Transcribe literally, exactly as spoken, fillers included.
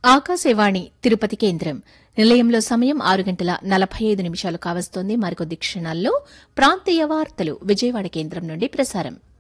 ఆకాశవాణి తిరుపతి కేంద్రం నిలయంలో సమయం ఆరు గంటల నలభై ఐదు నిమిషాలు కావస్తోంది. మరికొద్ది క్షణాల్లో ప్రాంతీయ వార్తలు విజయవాడ కేంద్రం నుండి ప్రసారం.